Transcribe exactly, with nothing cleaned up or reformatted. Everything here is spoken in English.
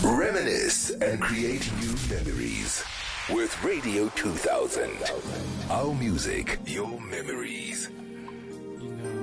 Reminisce and create new memories with Radio two thousand. Our music, your memories. You know,